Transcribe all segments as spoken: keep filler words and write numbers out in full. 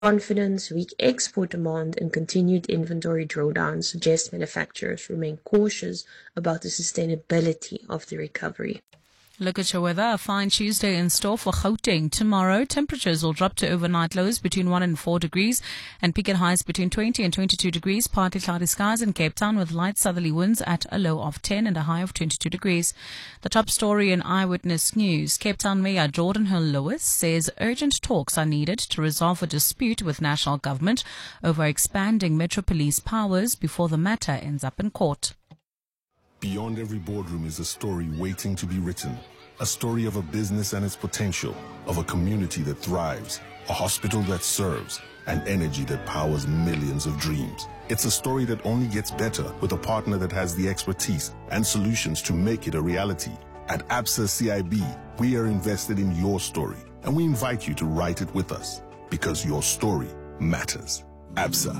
confidence, weak export demand, and continued inventory drawdown suggest manufacturers remain cautious about the sustainability of the recovery. Look at your weather. A fine Tuesday in store for Gauteng. Tomorrow, temperatures will drop to overnight lows between one and four degrees and peak at highs between twenty and twenty-two degrees. Partly cloudy skies in Cape Town with light southerly winds at a low of ten and a high of twenty-two degrees. The top story in Eyewitness News. Cape Town Mayor Jordan Hill Lewis says urgent talks are needed to resolve a dispute with national government over expanding Metro Police powers before the matter ends up in court. Beyond every boardroom is a story waiting to be written. A story of a business and its potential, of a community that thrives, a hospital that serves, and energy that powers millions of dreams. It's a story that only gets better with a partner that has the expertise and solutions to make it a reality. At Absa C I B, we are invested in your story, and we invite you to write it with us, because your story matters. Absa,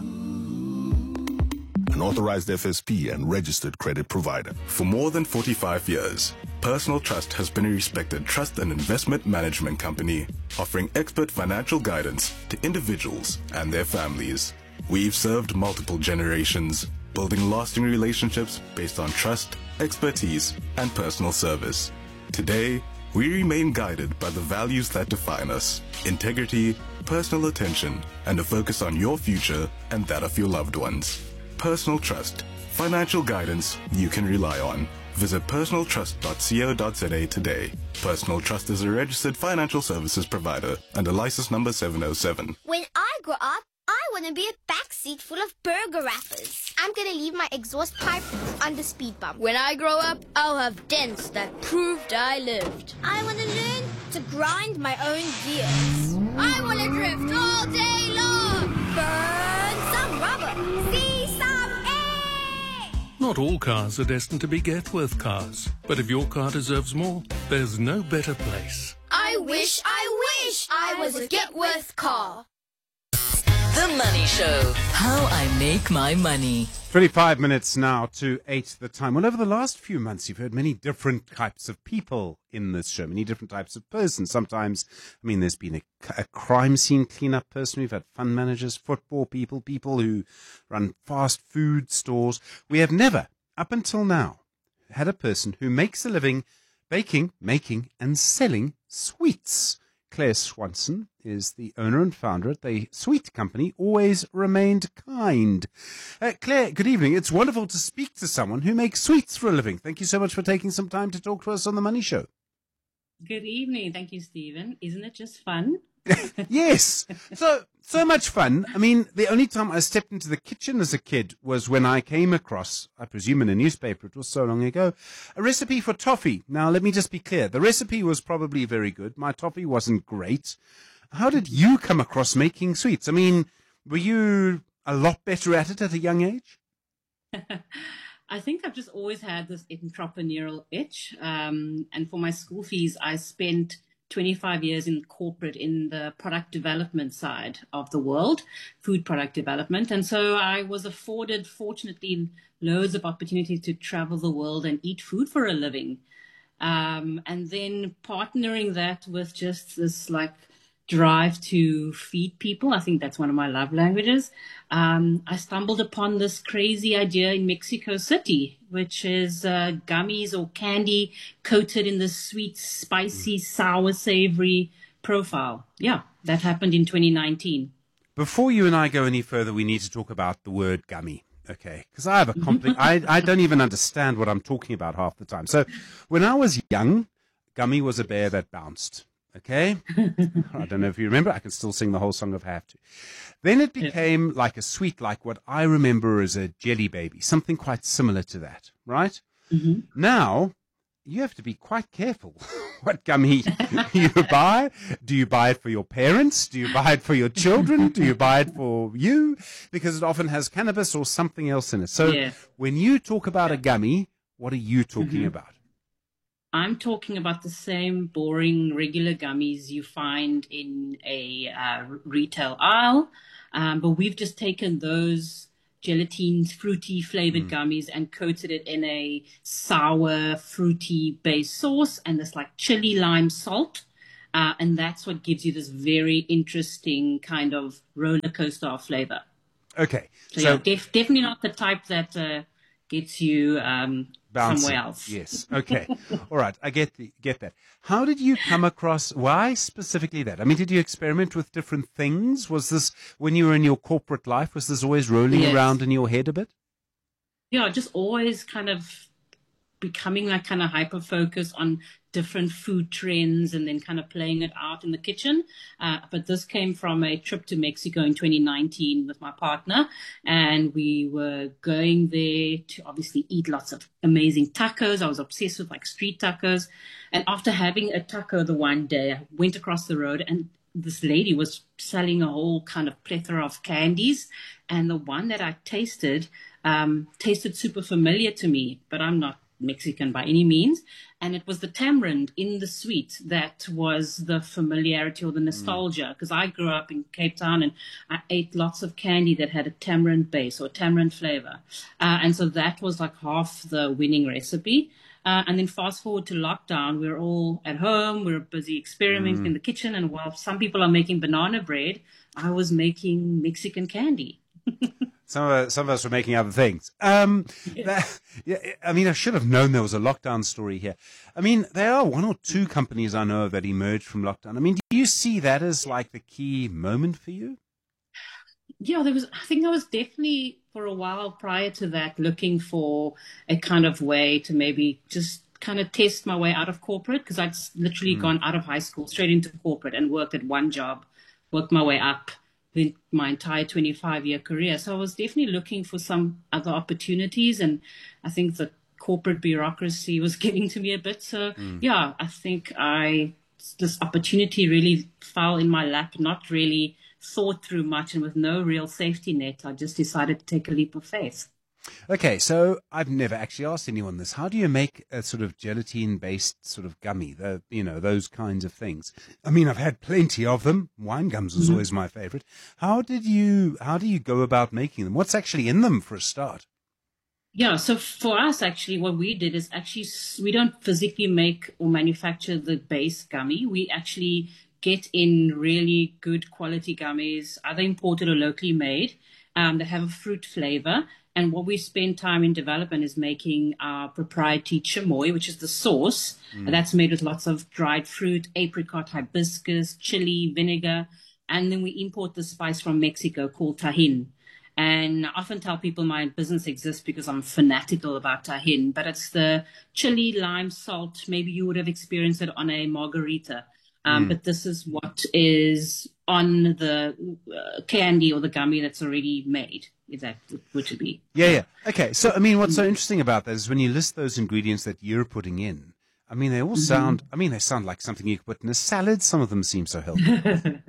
an authorized F S P and registered credit provider. For more than forty-five years, Personal Trust has been a respected trust and investment management company, offering expert financial guidance to individuals and their families. We've served multiple generations, building lasting relationships based on trust, expertise, and personal service. Today, we remain guided by the values that define us: integrity, personal attention, and a focus on your future and that of your loved ones. Personal Trust, financial guidance you can rely on. Visit personal trust dot co dot za today. Personal Trust is a registered financial services provider under license number seven oh seven. When I grow up, I want to be a backseat full of burger wrappers. I'm going to leave my exhaust pipe on the speed bump. When I grow up, I'll have dents that proved I lived. I want to learn to grind my own gears. I want to drift all day long. Burn some rubber. See some air. Not all cars are destined to be Getworth cars, but if your car deserves more, there's no better place. I wish, I wish I was a Getworth car. The Money Show. How I make my money. twenty-five minutes now to eight the time. Well, over the last few months, you've heard many different types of people in this show, many different types of persons. Sometimes, I mean, there's been a, a crime scene cleanup person. We've had fund managers, football people, people who run fast food stores. We have never, up until now, had a person who makes a living baking, making, and selling sweets. Claire Swanson is the owner and founder at the sweet company Always Remained Kind. Uh, Claire, good evening. It's wonderful to speak to someone who makes sweets for a living. Thank you so much for taking some time to talk to us on The Money Show. Good evening. Thank you, Stephen. Isn't it just fun? Yes. So, so much fun. I mean, the only time I stepped into the kitchen as a kid was when I came across, I presume in a newspaper, it was so long ago, a recipe for toffee. Now, let me just be clear. The recipe was probably very good. My toffee wasn't great. How did you come across making sweets? I mean, were you a lot better at it at a young age? I think I've just always had this entrepreneurial itch. Um, and for my school fees, I spent twenty-five years in corporate in the product development side of the world, food product development. And so I was afforded, fortunately, loads of opportunities to travel the world and eat food for a living. Um, and then partnering that with just this like drive to feed people. I think that's one of my love languages. Um, I stumbled upon this crazy idea in Mexico City, which is uh, gummies or candy coated in this sweet, spicy, sour, savory profile. Yeah, that happened in twenty nineteen. Before you and I go any further, we need to talk about the word gummy. Okay, because I have a compli- I, I don't even understand what I'm talking about half the time. So when I was young, gummy was a bear that bounced. Okay, I don't know if you remember. I can still sing the whole song if I have to. Then it became like a sweet, like what I remember as a jelly baby, something quite similar to that, right? Mm-hmm. Now, you have to be quite careful what gummy you buy. Do you buy it for your parents? Do you buy it for your children? Do you buy it for you? Because it often has cannabis or something else in it. So yeah. When you talk about a gummy, what are you talking Mm-hmm. about? I'm talking about the same boring regular gummies you find in a uh, retail aisle, um, but we've just taken those gelatine, fruity flavored mm. gummies and coated it in a sour, fruity base sauce and this like chili lime salt. Uh, and that's what gives you this very interesting kind of roller coaster of flavor. Okay. So, so yeah, def- definitely not the type that uh, gets you um, somewhere else. Yes. Okay. All right. I get the, get that. How did you come across, why specifically that? I mean, did you experiment with different things? Was this, when you were in your corporate life, was this always rolling yes. around in your head a bit? Yeah, just always kind of becoming like kind of hyper-focused on different food trends and then kind of playing it out in the kitchen. Uh, but this came from a trip to Mexico in twenty nineteen with my partner. And we were going there to obviously eat lots of amazing tacos. I was obsessed with like street tacos. And after having a taco the one day, I went across the road and this lady was selling a whole kind of plethora of candies. And the one that I tasted um, tasted super familiar to me, but I'm not Mexican by any means, and it was the tamarind in the sweet that was the familiarity or the nostalgia, because mm. I grew up in Cape Town and I ate lots of candy that had a tamarind base or tamarind flavor, uh, and so that was like half the winning recipe. Uh, and then fast forward to lockdown, we we're all at home, we we're busy experimenting mm. in the kitchen, and while some people are making banana bread, I was making Mexican candy. Some of, us, some of us were making other things. Um, yeah. That, yeah, I mean, I should have known there was a lockdown story here. I mean, there are one or two companies I know that emerged from lockdown. I mean, do you see that as like the key moment for you? Yeah, there was, I think I was definitely for a while prior to that looking for a kind of way to maybe just kind of test my way out of corporate, because I'd literally mm. gone out of high school straight into corporate and worked at one job, worked my way up in my entire twenty-five year career. So I was definitely looking for some other opportunities, and I think the corporate bureaucracy was getting to me a bit. So mm. yeah, I think I, this opportunity really fell in my lap, not really thought through much, and with no real safety net, I just decided to take a leap of faith. Okay, so I've never actually asked anyone this. How do you make a sort of gelatine-based sort of gummy, the, you know, those kinds of things? I mean, I've had plenty of them. Wine gums was mm-hmm. always my favorite. How did you, how do you go about making them? What's actually in them for a start? Yeah, so for us, actually, what we did is actually, we don't physically make or manufacture the base gummy. We actually get in really good quality gummies, either imported or locally made, um, that have a fruit flavor. And what we spend time in development is making our proprietary chamoy, which is the sauce. Mm. And that's made with lots of dried fruit, apricot, hibiscus, chili, vinegar. And then we import the spice from Mexico called tajin. And I often tell people my business exists because I'm fanatical about tajin. But it's the chili, lime, salt. Maybe you would have experienced it on a margarita. Um, mm. But this is what is on the uh, candy or the gummy that's already made. Is that what to be? Yeah, yeah. Okay. So, I mean, what's so interesting about that is when you list those ingredients that you're putting in, I mean, they all mm-hmm. sound, I mean, they sound like something you could put in a salad. Some of them seem so healthy.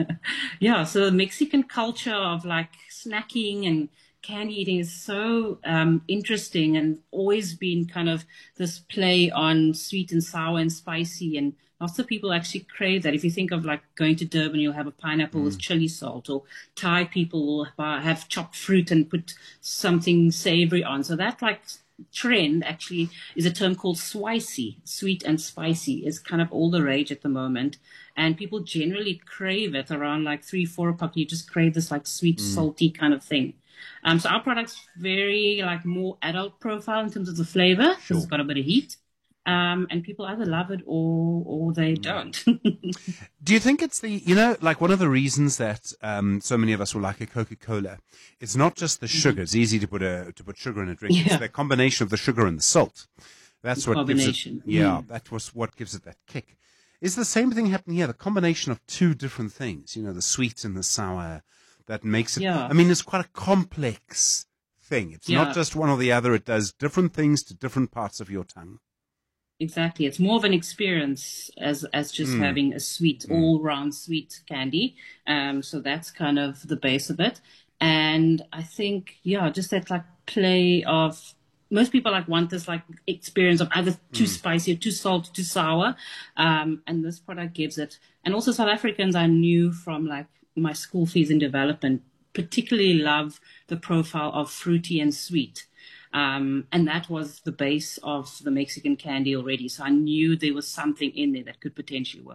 Yeah. So the Mexican culture of like snacking and candy eating is so um, interesting, and always been kind of this play on sweet and sour and spicy, and lots of people actually crave that. If you think of like going to Durban, you'll have a pineapple mm. with chili salt, or Thai people will have chopped fruit and put something savory on. So that like trend actually is a term called swisey, sweet and spicy, is kind of all the rage at the moment. And people generally crave it around like three, four o'clock. You just crave this like sweet, mm. salty kind of thing. Um, so our product's very like more adult profile in terms of the flavor, because sure. it's got a bit of heat. Um, and people either love it or or they don't. Do you think it's the, you know, like one of the reasons that um, so many of us will like a Coca-Cola, it's not just the sugar. It's easy to put a to put sugar in a drink. Yeah. It's the combination of the sugar and the salt. That's the what gives it. Yeah, mm. that was what gives it that kick. Is the same thing happening here? The combination of two different things, you know, the sweet and the sour, that makes it. Yeah. I mean, it's quite a complex thing. It's yeah. not just one or the other. It does different things to different parts of your tongue. Exactly. It's more of an experience as as just Mm. having a sweet, Mm. all-round sweet candy. Um, so that's kind of the base of it. And I think, yeah, just that like play of, most people like want this like experience of either too Mm. spicy or too salty, too sour. Um, and this product gives it. And also South Africans, I knew from like my school fees in development, particularly love the profile of fruity and sweet. Um, and that was the base of the Mexican candy already. So I knew there was something in there that could potentially work.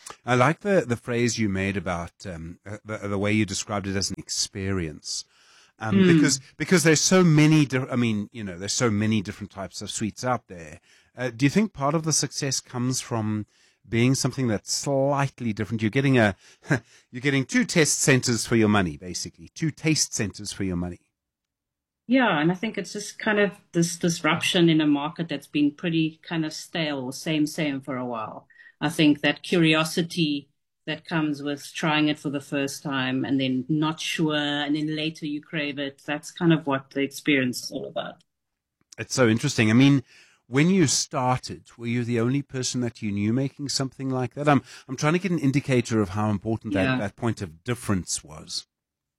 I like the, the phrase you made about um, the, the way you described it as an experience. Um, Mm. because because there's so many, di- I mean, you know, there's so many different types of sweets out there. Uh, do you think part of the success comes from being something that's slightly different? You're getting a, you're getting two test centers for your money, basically, two taste centers for your money. Yeah, and I think it's just kind of this disruption in a market that's been pretty kind of stale, same, same for a while. I think that curiosity that comes with trying it for the first time and then not sure, and then later you crave it, that's kind of what the experience is all about. It's so interesting. I mean, when you started, were you the only person that you knew making something like that? I'm I'm trying to get an indicator of how important Yeah. that, that point of difference was.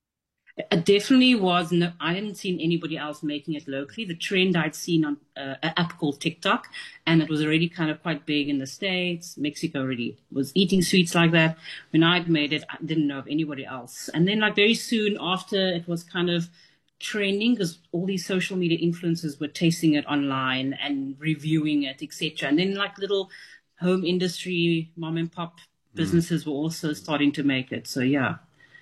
It definitely was. No, I hadn't seen anybody else making it locally. The trend I'd seen on uh, an app called TikTok, and it was already kind of quite big in the States. Mexico already was eating sweets like that. When I'd made it, I didn't know of anybody else. And then like very soon after, it was kind of trending because all these social media influencers were tasting it online and reviewing it, et cetera. And then like little home industry, mom and pop businesses were also starting to make it. So yeah.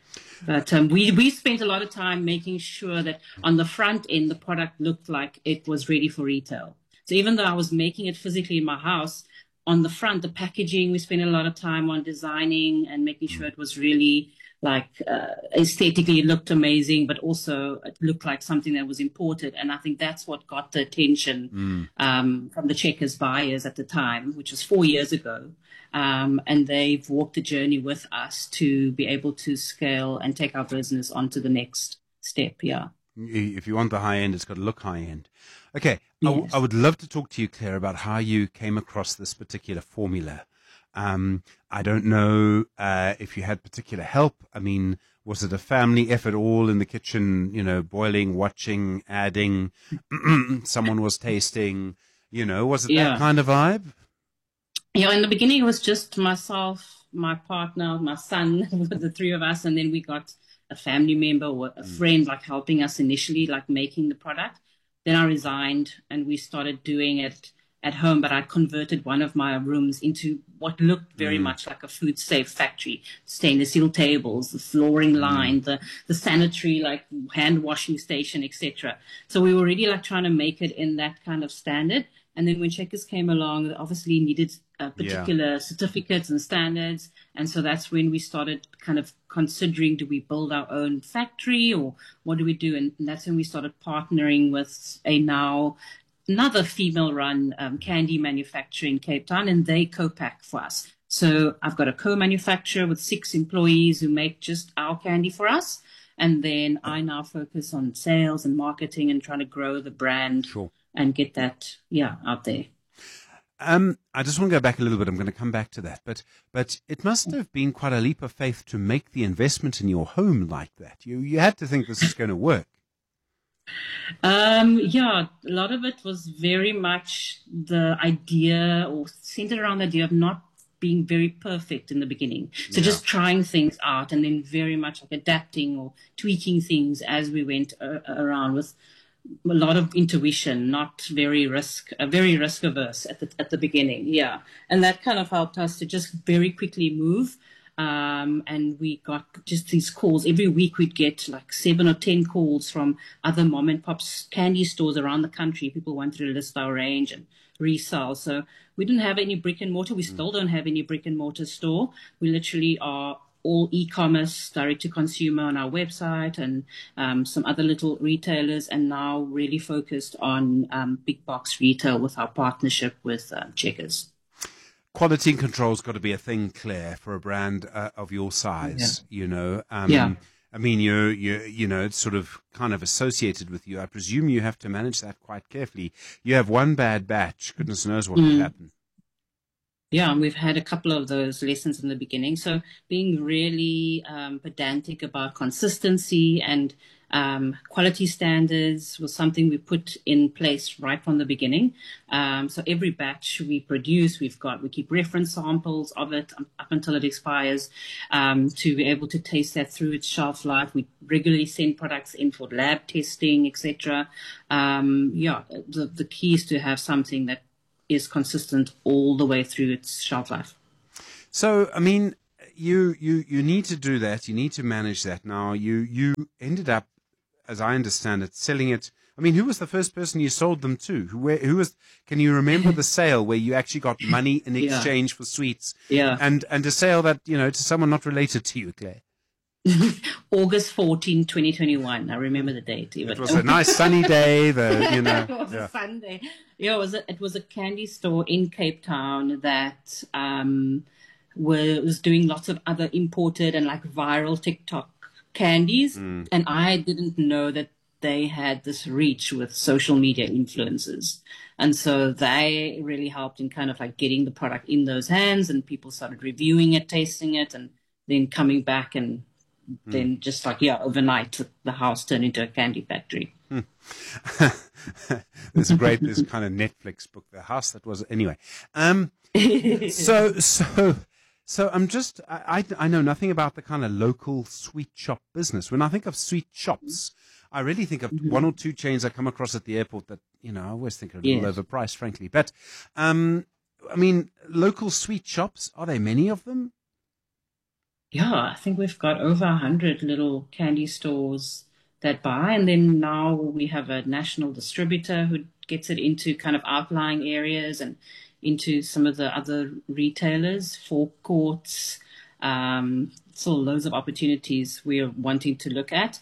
But um, we, we spent a lot of time making sure that on the front end, the product looked like it was ready for retail. So even though I was making it physically in my house, on the front, the packaging, we spent a lot of time on designing and making sure it was really like uh, aesthetically it looked amazing, but also it looked like something that was imported. And I think that's what got the attention Mm. um, from the Checkers buyers at the time, which was four years ago. Um, and they've walked the journey with us to be able to scale and take our business on to the next step. Yeah. If you want the high end, it's got to look high end. Okay. I, w- Yes. I would love to talk to you, Claire, about how you came across this particular formula. Um, I don't know uh, if you had particular help. I mean, was it a family effort all in the kitchen, you know, boiling, watching, adding, someone was tasting, you know, was it Yeah. that kind of vibe? Yeah, in the beginning, it was just myself, my partner, my son, the three of us. And then we got a family member or a friend like helping us initially, like making the product. Then I resigned and we started doing it at home, but I converted one of my rooms into what looked very Mm. much like a food safe factory. Stainless steel tables, the flooring line, the, the sanitary, like hand washing station, et cetera. So we were really like trying to make it in that kind of standard. And then when Checkers came along, they obviously needed uh, particular certificates and standards. And so that's when we started kind of considering, do we build our own factory or what do we do? And that's when we started partnering with a now another female-run um, candy manufacturer in Cape Town, and they co-pack for us. So I've got a co-manufacturer with six employees who make just our candy for us. And then I now focus on sales and marketing and trying to grow the brand Sure. and get that, yeah, out there. Um, I just want to go back a little bit. I'm going to come back to that, but but it must have been quite a leap of faith to make the investment in your home like that. You you had to think this is going to work. Um, yeah, a lot of it was very much the idea or centered around the idea of not being very perfect in the beginning. So Yeah. just trying things out and then very much like adapting or tweaking things as we went uh, around with a lot of intuition, not very risk, uh, very risk averse at the at the beginning. Yeah, and that kind of helped us to just very quickly move. Um, and we got just these calls every week. We'd get like seven or ten calls from other mom and pop candy stores around the country. People wanted to list our range and resell. So we didn't have any brick and mortar. We still don't have any brick and mortar store. We literally are all e-commerce, direct to consumer on our website and um, some other little retailers, and now really focused on um, big box retail with our partnership with uh, Checkers. Quality and control's got to be a thing, Claire, for a brand uh, of your size. You know, um, Yeah. I mean, you you you know, it's sort of kind of associated with you. I presume you have to manage that quite carefully. You have one bad batch, goodness knows what Mm. could happen. Yeah, and we've had a couple of those lessons in the beginning. So being really um, pedantic about consistency and um, quality standards was something we put in place right from the beginning. Um, so every batch we produce, we've got, we keep reference samples of it up until it expires um, to be able to taste that through its shelf life. We regularly send products in for lab testing, et cetera. Um, yeah, the, the key is to have something that is consistent all the way through its shelf life. So, I mean, you, you, you need to do that. You need to manage that. Now, you, you ended up, as I understand it, selling it. I mean, who was the first person you sold them to? Who, where, who was, can you remember the sale where you actually got money in exchange yeah. for sweets? Yeah. And, and a sale that, you know, to someone not related to you, Claire? August fourteenth, twenty twenty-one. I remember the date. Even. It was a nice sunny day. The, you know, it was yeah. a Sunday. Yeah, it was a, it was a candy store in Cape Town that um, was doing lots of other imported and like viral TikTok candies. Mm. And I didn't know that they had this reach with social media influencers. And so they really helped in kind of like getting the product in those hands, and people started reviewing it, tasting it, and then coming back and then just like, yeah, overnight the house turned into a candy factory. Hmm. There's a great, there's a kind of Netflix book, The House That Was, anyway. Um, so, so, so I'm just, I, I know nothing about the kind of local sweet shop business. When I think of sweet shops, I really think of mm-hmm. one or two chains I come across at the airport that, you know, I always think are a little yes. overpriced, frankly. But, um, I mean, local sweet shops, are there many of them? Yeah, I think we've got over a hundred little candy stores that buy, and then now we have a national distributor who gets it into kind of outlying areas and into some of the other retailers, forecourts. Um, so loads of opportunities we're wanting to look at.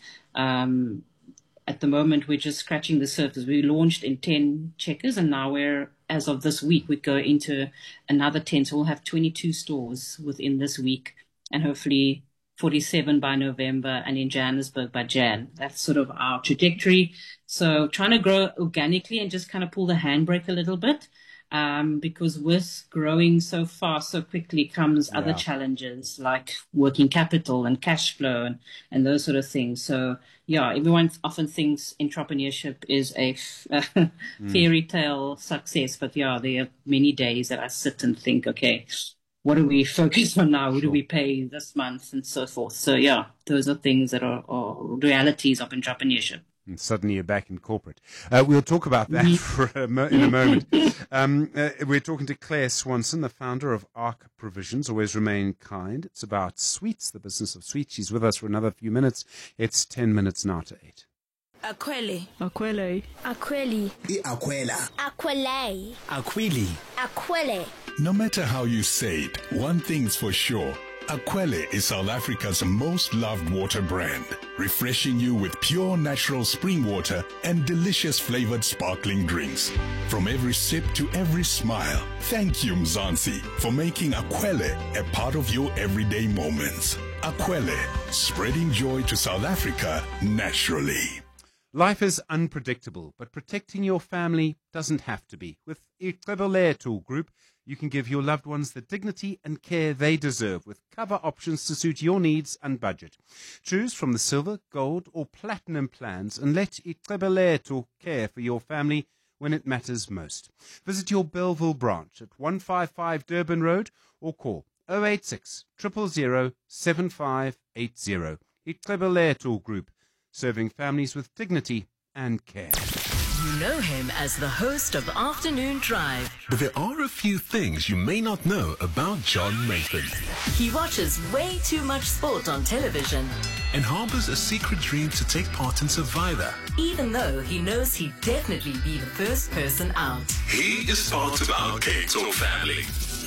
Um, at the moment, we're just scratching the surface. We launched in ten Checkers, and now we're, as of this week, we go into another ten. So we'll have twenty-two stores within this week, and hopefully forty-seven by November, and in Johannesburg by Jan. That's sort of our trajectory. So trying to grow organically and just kind of pull the handbrake a little bit, um, because with growing so fast, so quickly comes yeah. other challenges like working capital and cash flow and, and those sort of things. So yeah, everyone often thinks entrepreneurship is a mm. fairy tale success, but yeah, there are many days that I sit and think, okay, what do we focus on now? What sure. do we pay this month and so forth? So yeah, those are things that are, are realities of entrepreneurship. And suddenly you're back in corporate. Uh, we'll talk about that for a mo- in a moment. Um, uh, we're talking to Claire Swanson, the founder of Ark Provisions. Always remain kind. It's about sweets, the business of sweets. She's with us for another few minutes. It's ten minutes now to eight. Aquele. Aquele. Aquele. Aquela. Aquele. Aquili. Aquele. No matter how you say it, one thing's for sure. Aquele is South Africa's most loved water brand, refreshing you with pure natural spring water and delicious flavored sparkling drinks. From every sip to every smile, thank you Mzansi for making Aquele a part of your everyday moments. Aquele, spreading joy to South Africa naturally. Life is unpredictable, but protecting your family doesn't have to be. With Ixebelethu Group, you can give your loved ones the dignity and care they deserve with cover options to suit your needs and budget. Choose from the silver, gold or platinum plans and let Ixebelethu care for your family when it matters most. Visit your Bellville branch at one fifty-five Durban Road or call oh eight six, zero zero zero, seven five eight zero. Ixebelethu Group, serving families with dignity and care. You know him as the host of Afternoon Drive. But there are a few things you may not know about John Nathan. He watches way too much sport on television. And harbors a secret dream to take part in Survivor. Even though he knows he'd definitely be the first person out. He is part of our K-Talk family.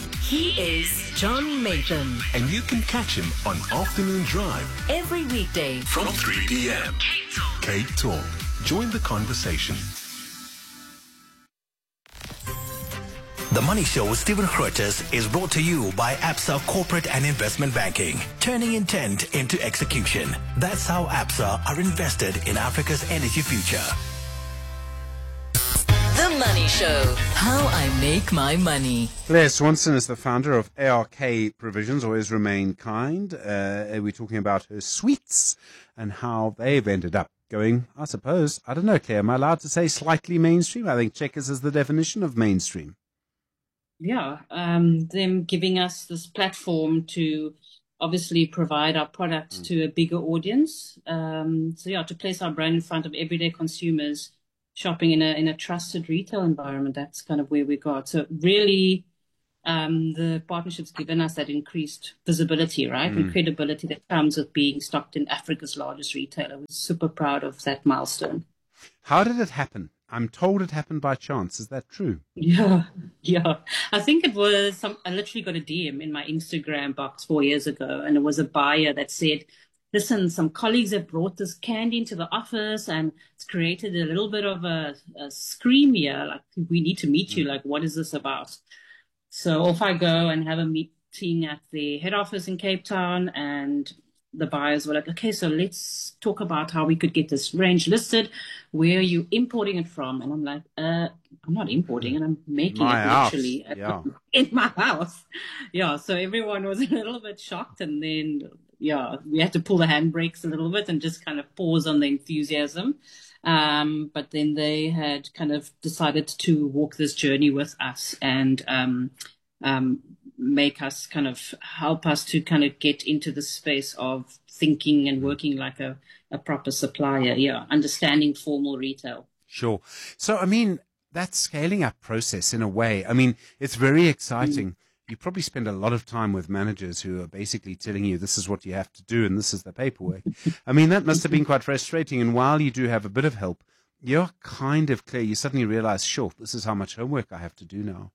He is John Nathan. And you can catch him on Afternoon Drive. Every weekday. From three p.m. K-Talk. K-Talk. Join the conversation. The Money Show with Stephen Grootes is brought to you by Absa Corporate and Investment Banking, turning intent into execution. That's how Absa are invested in Africa's energy future. The Money Show, how I make my money. Claire Swanson is the founder of A R K Provisions, Always Remain Kind. Uh, we're talking about her sweets and how they've ended up going, I suppose, I don't know, Claire, am I allowed to say slightly mainstream? I think Checkers is the definition of mainstream. Yeah, um, them giving us this platform to obviously provide our products mm. to a bigger audience. Um, so yeah, to place our brand in front of everyday consumers shopping in a in a trusted retail environment. That's kind of where we got. So really um, the partnership's given us that increased visibility, right? Mm. And credibility that comes with being stocked in Africa's largest retailer. We're super proud of that milestone. How did it happen? I'm told it happened by chance. Is that true? Yeah, yeah. I think it was some, I literally got a D M in my Instagram box four years ago, and it was a buyer that said, listen, some colleagues have brought this candy into the office and it's created a little bit of a, a scream here. Like, we need to meet you. Like, what is this about? So off I go and have a meeting at the head office in Cape Town, and the buyers were like, okay, so let's talk about how we could get this range listed. Where are you importing it from? And I'm like, uh, I'm not importing it. I'm making My it house. literally at- Yeah. in my house. Yeah. So everyone was a little bit shocked. And then, yeah, we had to pull the handbrakes a little bit and just kind of pause on the enthusiasm. Um, but then they had kind of decided to walk this journey with us and, um, um, make us kind of help us to kind of get into the space of thinking and working like a, a proper supplier. Yeah. Understanding formal retail. Sure. So, I mean, that scaling up process in a way, I mean, it's very exciting. Mm. You probably spend a lot of time with managers who are basically telling you this is what you have to do and this is the paperwork. I mean, that must have been quite frustrating. And while you do have a bit of help, you're kind of clear. You suddenly realize, sure, this is how much homework I have to do now.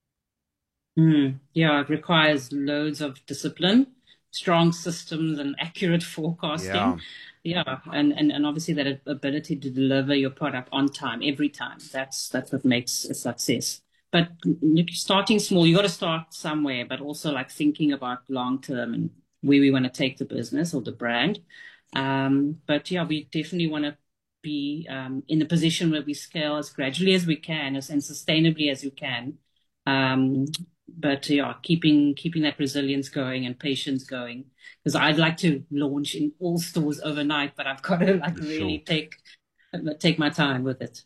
Mm, yeah, it requires loads of discipline, strong systems, and accurate forecasting. Yeah, yeah. And, and, and obviously that ability to deliver your product on time, every time. That's that's what makes a success. But starting small, you got to start somewhere, but also like thinking about long term and where we want to take the business or the brand. Um, but yeah, we definitely want to be um, in a position where we scale as gradually as we can, as and sustainably as we can. Um, but yeah, keeping keeping that resilience going and patience going, because I'd like to launch in all stores overnight, but I've got to like really Sure. take take my time with it.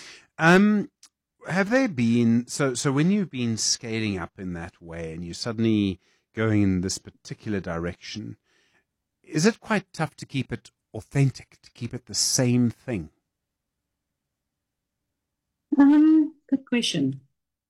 Um, have there been, so, so when you've been scaling up in that way and you're suddenly going in this particular direction, is it quite tough to keep it authentic, to keep it the same thing? Um, good question.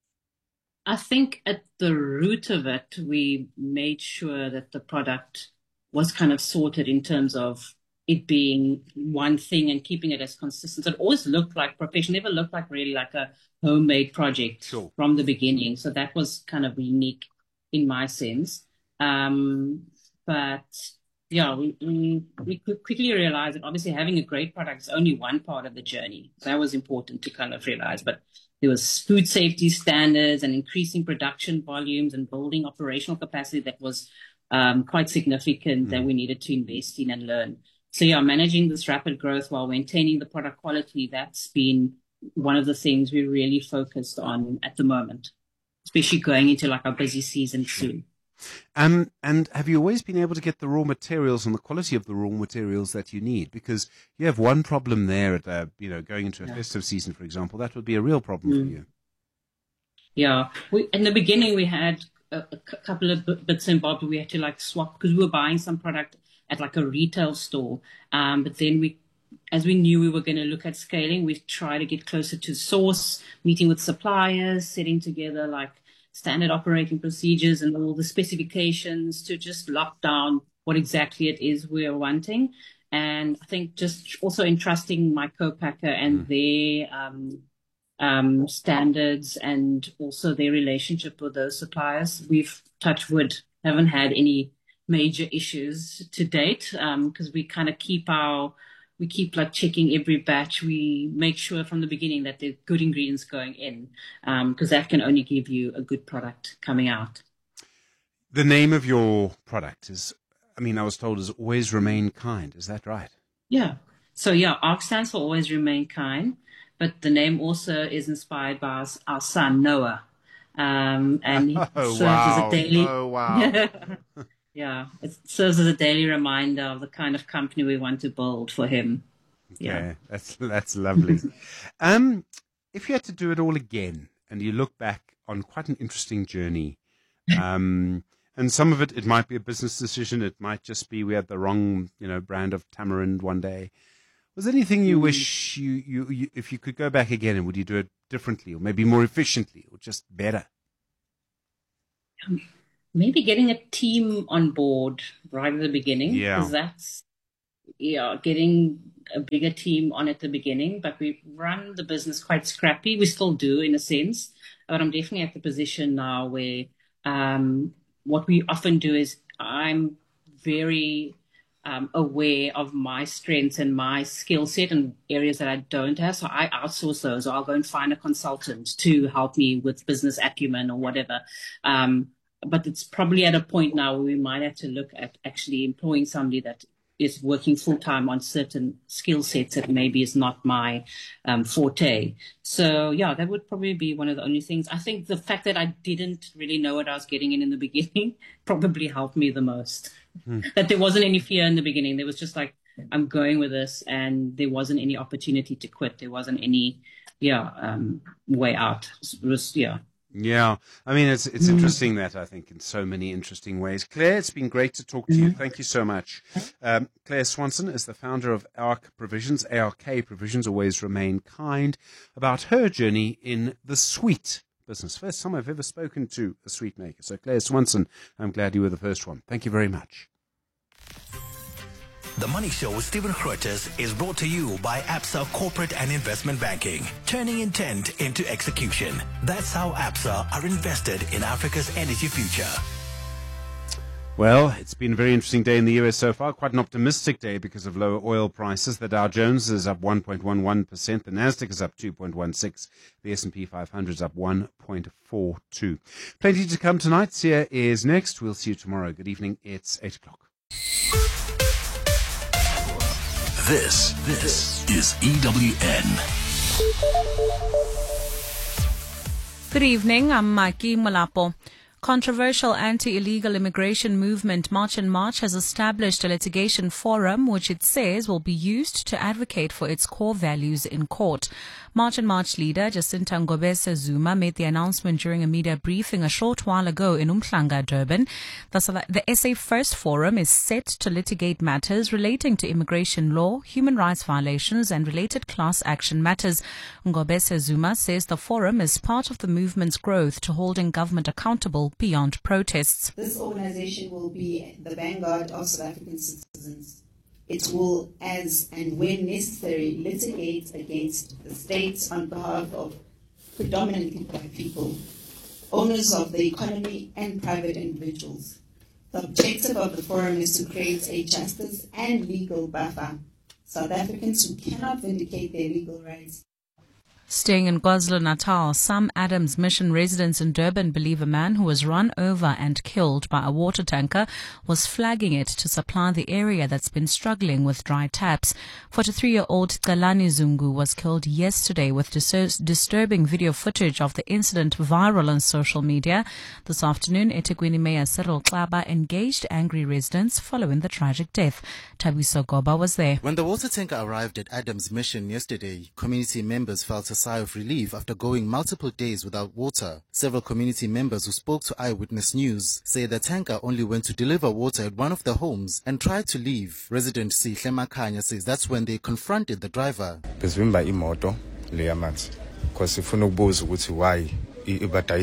I think at the root of it, we made sure that the product was kind of sorted in terms of it being one thing and keeping it as consistent. So it always looked like professional, never looked like really like a homemade project Sure. from the beginning. So that was kind of unique in my sense. Um, but yeah, we, we, we could quickly realize that obviously having a great product is only one part of the journey. That was important to kind of realize, but there was food safety standards and increasing production volumes and building operational capacity that was um, quite significant mm. that we needed to invest in and learn. So yeah, managing this rapid growth while maintaining the product quality, that's been one of the things we really focused on at the moment, especially going into like our busy season soon. Um, and have you always been able to get the raw materials and the quality of the raw materials that you need? Because you have one problem there at, uh, you know, going into a yeah. festive season, for example, that would be a real problem mm. for you. Yeah. We, in the beginning, we had a, a couple of bits and bobs we had to like swap because we were buying some product at like a retail store. Um, but then we, as we knew we were going to look at scaling, we tried to get closer to source, meeting with suppliers, setting together like standard operating procedures and all the specifications to just lock down what exactly it is we're wanting. And I think just also entrusting my co-packer and mm. their um, um, standards and also their relationship with those suppliers. We've, touched wood, haven't had any major issues to date because um, we kind of keep our We keep like checking every batch. We make sure from the beginning that there's good ingredients going in because um, that can only give you a good product coming out. The name of your product is, I mean, I was told is Always Remain Kind. Is that right? Yeah. So yeah, A R C stands for Always Remain Kind, but the name also is inspired by our, our son, Noah. Um, and he oh, serves wow. as a daily... Oh, wow. Yeah, it serves as a daily reminder of the kind of company we want to build for him. Okay, yeah, that's that's lovely. um, if you had to do it all again, and you look back on quite an interesting journey, um, and some of it, it might be a business decision, it might just be we had the wrong, you know, brand of tamarind one day. Was there anything you mm. wish you, you, you, if you could go back again, and would you do it differently, or maybe more efficiently, or just better? um, maybe getting a team on board right at the beginning. Yeah. Because that's, yeah, getting a bigger team on at the beginning. But we run the business quite scrappy. We still do in a sense. But I'm definitely at the position now where um, what we often do is I'm very um, aware of my strengths and my skill set and areas that I don't have. So I outsource those, or I'll go and find a consultant to help me with business acumen or whatever. Um, but it's probably at a point now where we might have to look at actually employing somebody that is working full time on certain skill sets that maybe is not my um, forte. So yeah, that would probably be one of the only things. I think the fact that I didn't really know what I was getting in in the beginning probably helped me the most. Hmm. That there wasn't any fear in the beginning. There was just like, I'm going with this, and there wasn't any opportunity to quit. There wasn't any, yeah, um, way out. It was, yeah. Yeah, I mean, it's it's interesting that, I think, in so many interesting ways. Claire, it's been great to talk to you. Thank you so much. Um, Claire Swanson is the founder of A R K Provisions, A R K Provisions, always remain kind, about her journey in the sweet business. First time I've ever spoken to a sweet maker. So, Claire Swanson, I'm glad you were the first one. Thank you very much. The Money Show with Stephen Grootes is brought to you by Absa Corporate and Investment Banking, turning intent into execution. That's how Absa are invested in Africa's energy future. Well, it's been a very interesting day in the U S so far, quite an optimistic day because of lower oil prices. The Dow Jones is up one point one one percent, the Nasdaq is up two point one six, the S and P five hundred is up one point four two. Plenty to come tonight. Sia is next. We'll see you tomorrow. Good evening. It's eight o'clock. This, this is E W N. Good evening, I'm Maki Malapo. Controversial anti-illegal immigration movement March and March has established a litigation forum which it says will be used to advocate for its core values in court. March and March leader Jacinta Ngobese Zuma made the announcement during a media briefing a short while ago in Umhlanga, Durban. The, the S A First Forum is set to litigate matters relating to immigration law, human rights violations and related class action matters. Ngobese Zuma says the forum is part of the movement's growth to holding government accountable beyond protests. This organization will be the vanguard of South African citizens. It will, as and when necessary, litigate against the states on behalf of predominantly black people, owners of the economy and private individuals. The objective of the forum is to create a justice and legal buffer. South Africans who cannot vindicate their legal rights. Staying in KwaZulu-Natal, some Adams Mission residents in Durban believe a man who was run over and killed by a water tanker was flagging it to supply the area that's been struggling with dry taps. forty-three-year-old Kalani Zungu was killed yesterday with dis- disturbing video footage of the incident viral on social media. This afternoon, eThekwini Mayor Cyril Xaba engaged angry residents following the tragic death. Tabiso Goba was there. When the water tanker arrived at Adams Mission yesterday, community members felt a sigh of relief after going multiple days without water. Several community members who spoke to Eyewitness News say the tanker only went to deliver water at one of the homes and tried to leave. Resident Sihle Makanya says that's when they confronted the driver. We were trying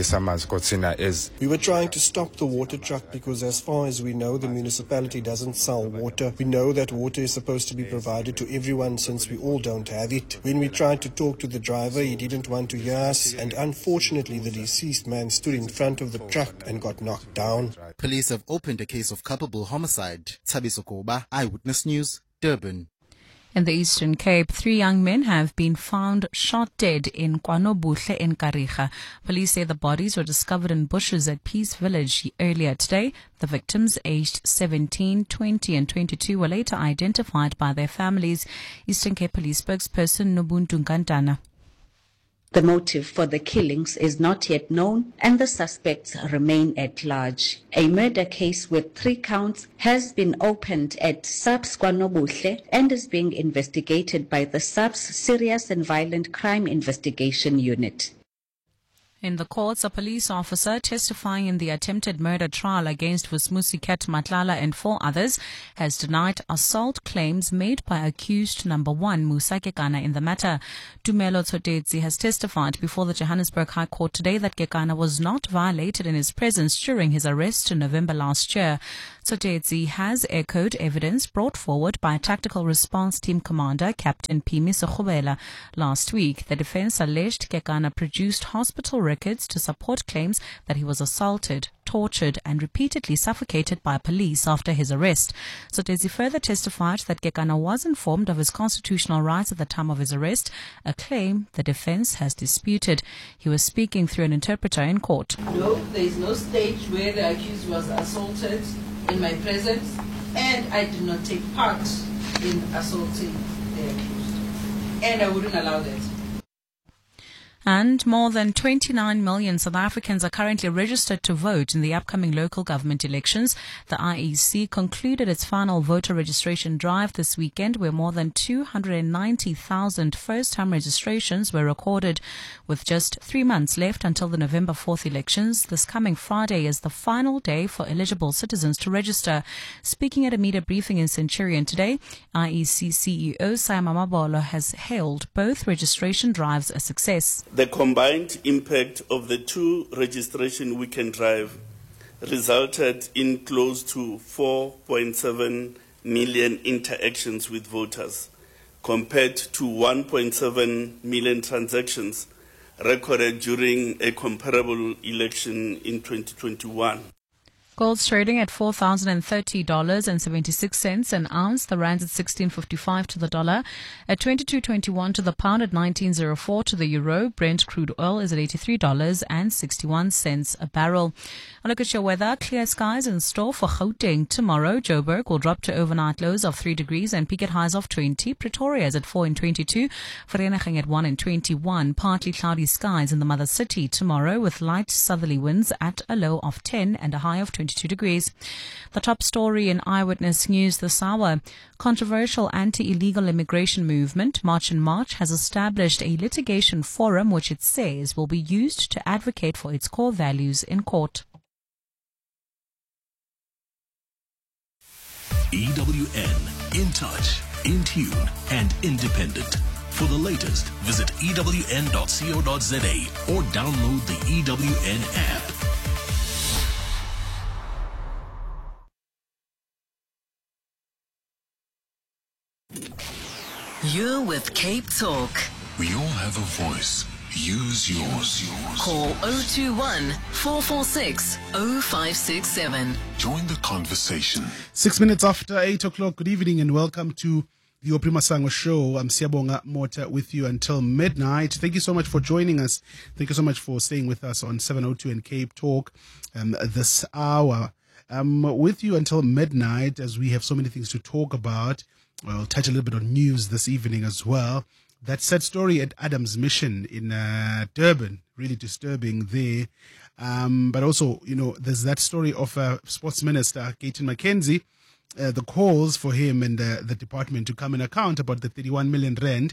to stop the water truck because as far as we know, the municipality doesn't sell water. We know that water is supposed to be provided to everyone since we all don't have it. When we tried to talk to the driver, he didn't want to hear us, and unfortunately the deceased man stood in front of the truck and got knocked down. Police have opened a case of culpable homicide. Tabiso Goba, Eyewitness News, Durban. In the Eastern Cape, three young men have been found shot dead in KwaNobuhle in Kariga. Police say the bodies were discovered in bushes at Peace Village earlier today. The victims, aged seventeen, twenty and twenty-two, were later identified by their families. Eastern Cape Police spokesperson Nobuntu Nkantana. The motive for the killings is not yet known and the suspects remain at large. A murder case with three counts has been opened at SAPS KwaNobuhle and is being investigated by the SAPS Serious and Violent Crime Investigation Unit. In the courts, a police officer testifying in the attempted murder trial against Vusmusikat Matlala and four others has denied assault claims made by accused number one, Musa Kekana, in the matter. Tumelo Tsotetsi has testified before the Johannesburg High Court today that Kekana was not violated in his presence during his arrest in November last year. Tsotetsi has echoed evidence brought forward by Tactical Response Team Commander Captain Pimi Sokhobela last week. The defense alleged Kekana produced hospital records to support claims that he was assaulted, tortured and repeatedly suffocated by police after his arrest. Tsotetsi further testified that Kekana was informed of his constitutional rights at the time of his arrest, a claim the defense has disputed. He was speaking through an interpreter in court. No, there is no stage where the accused was assaulted in my presence, and I did not take part in assaulting the accused. And I wouldn't allow that. And more than twenty-nine million South Africans are currently registered to vote in the upcoming local government elections. The I E C concluded its final voter registration drive this weekend, where more than two hundred ninety thousand first-time registrations were recorded. With just three months left until the November fourth elections, this coming Friday is the final day for eligible citizens to register. Speaking at a media briefing in Centurion today, I E C C E O Sayama Mabolo has hailed both registration drives a success. The combined impact of the two registration weekend drive resulted in close to four point seven million interactions with voters, compared to one point seven million transactions recorded during a comparable election in twenty twenty-one. Gold's trading at four thousand thirty dollars and seventy-six cents an ounce. The rand's at sixteen fifty-five to the dollar, at twenty-two twenty-one to the pound, at nineteen oh four to the euro. Brent crude oil is at eighty-three dollars and sixty-one cents a barrel. A look at your weather. Clear skies in store for Gauteng tomorrow. Joburg will drop to overnight lows of three degrees and peak at highs of twenty. Pretoria is at four and twenty-two. Vereeniging at one and twenty-one. Partly cloudy skies in the mother city tomorrow, with light southerly winds at a low of ten and a high of twenty-two degrees. The top story in Eyewitness News this hour. Controversial anti-illegal immigration movement, March and March, has established a litigation forum which it says will be used to advocate for its core values in court. E W N, in touch, in tune and independent. For the latest, visit E W N dot co dot za or download the E W N app. You're with Cape Talk. We all have a voice. Use yours. Call zero two one, four four six, zero five six seven. Join the conversation. Six minutes after eight o'clock. Good evening and welcome to the Oprima Sango Show. I'm Siyabonga Mota with you until midnight. Thank you so much for joining us. Thank you so much for staying with us on seven oh two and Cape Talk um, this hour. Um, with you until midnight, as we have so many things to talk about. We'll touch a little bit on news this evening as well. That sad story at Adams Mission in uh, Durban, really disturbing there. Um, but also, you know, there's that story of uh, Sports Minister Gayton McKenzie, uh, the calls for him and uh, the department to come and account about the thirty-one million rand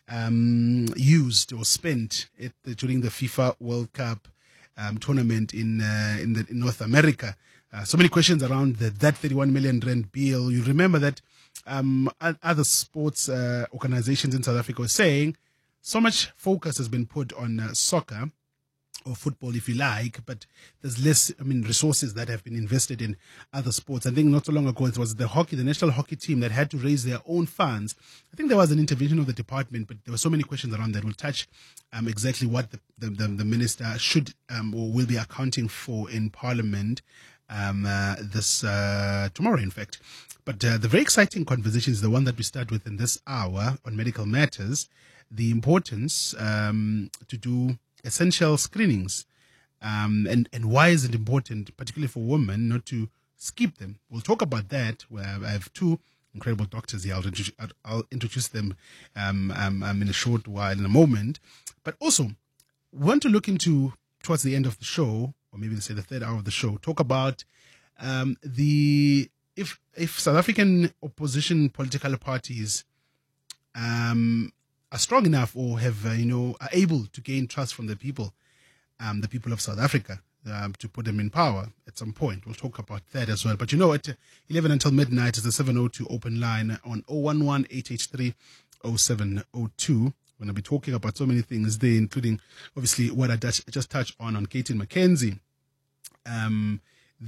um, used or spent at the, during the FIFA World Cup um, tournament in uh, in, the, in North America. Uh, so many questions around the, that thirty-one million rand bill. You remember that um, other sports uh, organizations in South Africa were saying so much focus has been put on uh, soccer or football, if you like, but there's less, I mean, resources that have been invested in other sports. I think not so long ago it was the hockey, the national hockey team that had to raise their own funds. I think there was an intervention of the department, but there were so many questions around that. We'll touch um, exactly what the, the, the, the minister should um, or will be accounting for in Parliament um, uh, this uh, tomorrow, in fact. But uh, the very exciting conversation is the one that we start with in this hour on medical matters, the importance um, to do essential screenings um, and, and why is it important, particularly for women, not to skip them. We'll talk about that. I have two incredible doctors here. I'll introduce, I'll introduce them um, um, um, in a short while, in a moment. But also, we want to look into, towards the end of the show, or maybe let's say the third hour of the show, talk about um, the if if South African opposition political parties um, are strong enough or have, uh, you know, are able to gain trust from the people. um, the people of South Africa, um, to put them in power at some point. We'll talk about that as well. But you know, at eleven until midnight is the seven oh two open line on oh one one, eight eight three, oh seven oh two. We're going to be talking about so many things there, including obviously what I just touched on on Katie McKenzie. Um,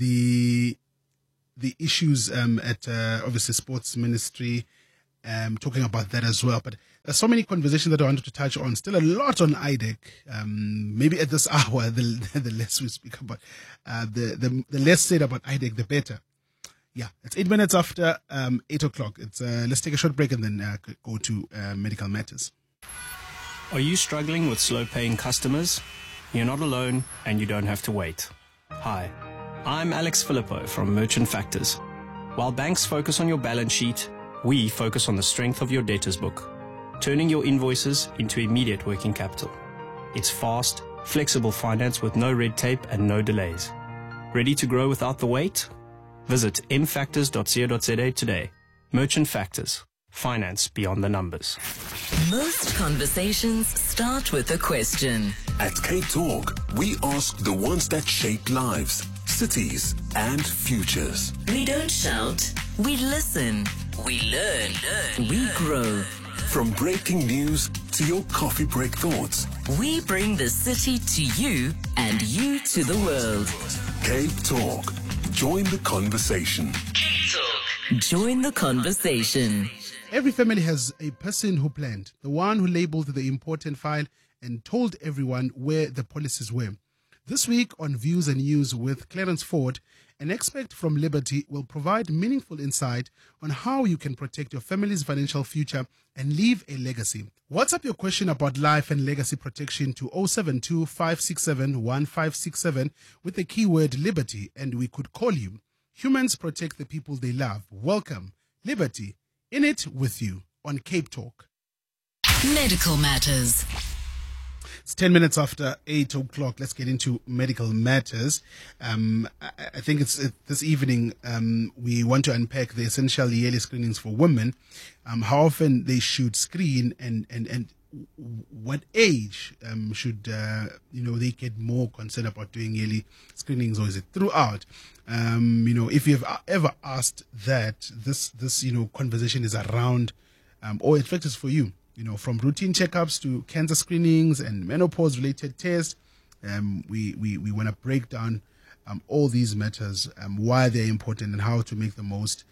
the the issues um, at uh, obviously sports ministry, um, talking about that as well. But there's so many conversations that I wanted to touch on. Still a lot on I D E C. Um, maybe at this hour, the, the less we speak about, uh, the, the the less said about I D E C, the better. Yeah, it's eight minutes after um, eight o'clock. It's uh, let's take a short break and then uh, go to uh, medical matters. Are you struggling with slow-paying customers? You're not alone, and you don't have to wait. Hi, I'm Alex Filippo from Merchant Factors. While banks focus on your balance sheet, we focus on the strength of your debtors book, turning your invoices into immediate working capital. It's fast, flexible finance with no red tape and no delays. Ready to grow without the wait? Visit m factors dot co dot za today. Merchant Factors. Finance beyond the numbers. Most conversations start with a question. At Cape Talk, we ask the ones that shape lives, cities, and futures. We don't shout, we listen, we learn, we grow. From breaking news to your coffee break thoughts, we bring the city to you and you to the world. Cape Talk. Join the conversation. Cape Talk. Join the conversation. Every family has a person who planned, the one who labeled the important file and told everyone where the policies were. This week on Views and News with Clarence Ford, an expert from Liberty will provide meaningful insight on how you can protect your family's financial future and leave a legacy. WhatsApp your question about life and legacy protection to oh seven two, five six seven, one five six seven with the keyword Liberty, and we could call you. Humans protect the people they love. Welcome, Liberty. In it with you on Cape Talk. Medical Matters. It's ten minutes after eight o'clock. Let's get into medical matters. Um, I, I think it's uh, this evening um, we want to unpack the essential yearly screenings for women, um, how often they should screen, and, and, and what age um, should uh, you know they get more concerned about doing yearly screenings, or is it throughout? Um, you know, if you've ever asked that, this this you know conversation is around, um, or in fact, it's for you. You know, from routine checkups to cancer screenings and menopause-related tests, um, we we we want to break down um, all these matters, um, why they're important, and how to make the most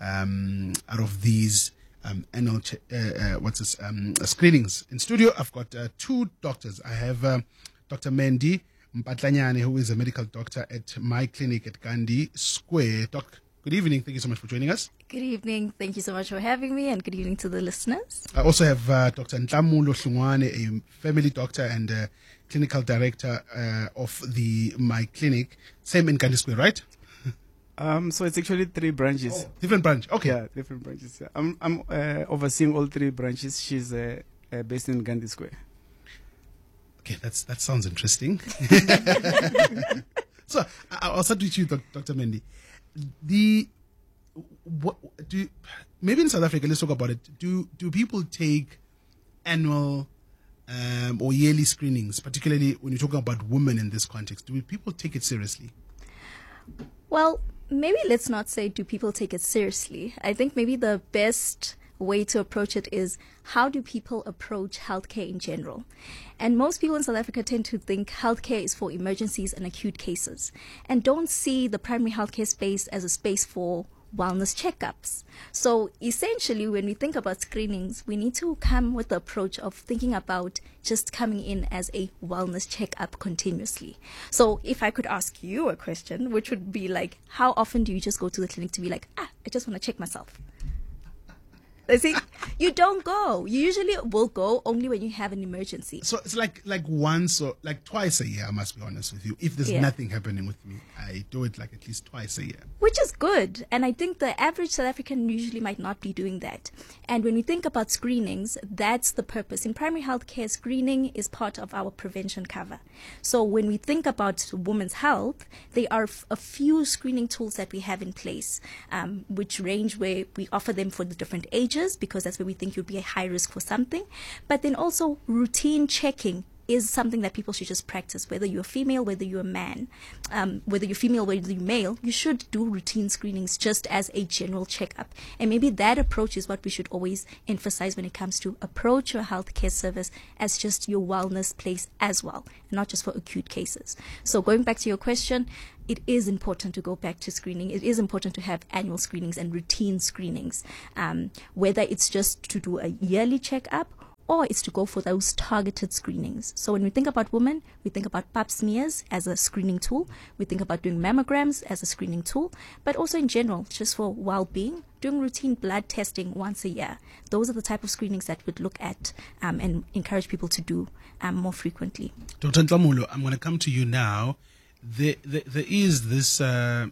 um, out of these um, annual ch- uh, uh, what's this um, uh, screenings. In studio, I've got uh, two doctors. I have uh, Doctor Mandy Mpatlanyane, who is a medical doctor at my clinic at Gandhi Square. Doc, good evening. Thank you so much for joining us. Good evening. Thank you so much for having me, and good evening to the listeners. I also have uh, Doctor Ntlamulo Hlungwane, a family doctor and uh, clinical director uh, of the My Clinic. Same in Gandhi Square, right? Um, so it's actually three branches. Oh, different branch. Okay. Yeah, different branches. Yeah. I'm I'm uh, overseeing all three branches. She's uh, uh, based in Gandhi Square. Okay, that's that sounds interesting. So I'll start with you, Doctor Mendy. The what do you, maybe in South Africa? Let's talk about it. Do do people take annual um, or yearly screenings, particularly when you're talking about women in this context? Do people take it seriously? Well, maybe let's not say do people take it seriously. I think maybe the best way to approach it is, how do people approach healthcare in general? And most people in South Africa tend to think healthcare is for emergencies and acute cases, and don't see the primary healthcare space as a space for wellness checkups. So essentially, when we think about screenings, we need to come with the approach of thinking about just coming in as a wellness checkup continuously. So if I could ask you a question, which would be like, how often do you just go to the clinic to be like, ah, I just want to check myself? I see, you don't go. You usually will go only when you have an emergency. So it's like like once or like twice a year, I must be honest with you. If there's Yeah. nothing happening with me, I do it like at least twice a year. Which is good. And I think the average South African usually might not be doing that. And when we think about screenings, that's the purpose. In primary healthcare, screening is part of our prevention cover. So when we think about women's health, there are f- a few screening tools that we have in place, um, which range where we offer them for the different ages, because that's where we think you'll be at high risk for something. But then also routine checking is something that people should just practice, whether you're female, whether you're a man, um, whether you're female, whether you're male. You should do routine screenings just as a general checkup. And maybe that approach is what we should always emphasize when it comes to approach your healthcare service as just your wellness place as well, and not just for acute cases. So going back to your question, it is important to go back to screening. It is important to have annual screenings and routine screenings, um, whether it's just to do a yearly checkup or it's to go for those targeted screenings. So when we think about women, we think about pap smears as a screening tool. We think about doing mammograms as a screening tool, but also in general, just for well-being, doing routine blood testing once a year. Those are the type of screenings that we'd look at um, and encourage people to do um, more frequently. Doctor Ntlamulo, I'm going to come to you now. There, there, there is this uh,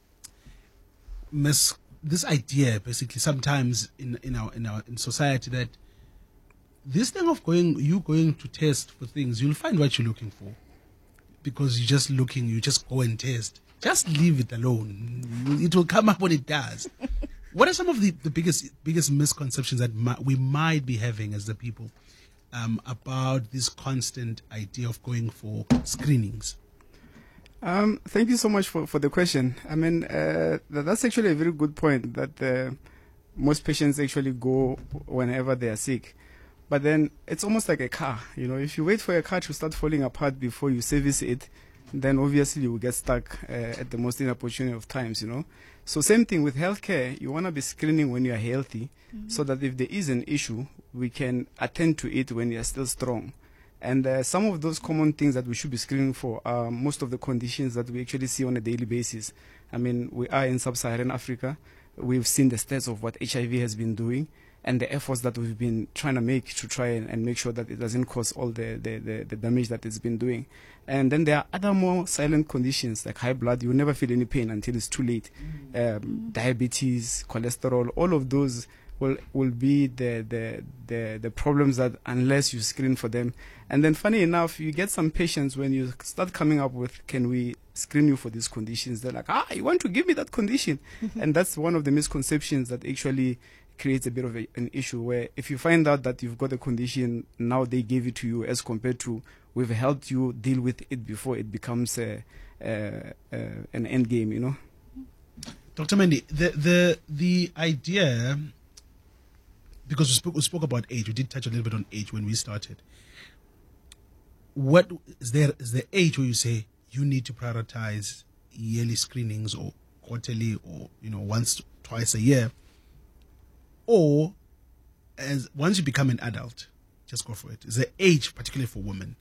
mis- this idea, basically, sometimes in in our in our in society that this thing of going, you going to test for things, you'll find what you're looking for because you're just looking, you just go and test. Just leave it alone. It will come up when it does. What are some of the, the biggest biggest misconceptions that mi- we might be having as the people um, about this constant idea of going for screenings? Um, thank you so much for, for the question. I mean, uh, that's actually a very good point that uh, most patients actually go whenever they are sick. But then it's almost like a car. You know, if you wait for a car to start falling apart before you service it, then obviously you will get stuck uh, at the most inopportune of times, you know. So same thing with healthcare. You want to be screening when you are healthy, mm-hmm. so that if there is an issue, we can attend to it when you are still strong. And uh, some of those common things that we should be screening for are most of the conditions that we actually see on a daily basis. I mean, we are in sub-Saharan Africa. We've seen the stats of what H I V has been doing and the efforts that we've been trying to make to try and, and make sure that it doesn't cause all the, the, the, the damage that it's been doing. And then there are other more silent conditions like high blood. You will never feel any pain until it's too late. Mm-hmm. Um, diabetes, cholesterol, all of those will will be the, the the the problems that unless you screen for them. And then funny enough, you get some patients when you start coming up with, can we screen you for these conditions? They're like, ah, you want to give me that condition? And that's one of the misconceptions that actually creates a bit of a, an issue, where if you find out that you've got a condition, now they gave it to you, as compared to we've helped you deal with it before it becomes a, a, a, an end game, you know. Doctor Mendy, the the the idea, because we spoke we spoke about age, we did touch a little bit on age when we started. What is there is the age where you say you need to prioritize yearly screenings or quarterly or you know once twice a year, or as once you become an adult, just go for it? Is there age particularly for women?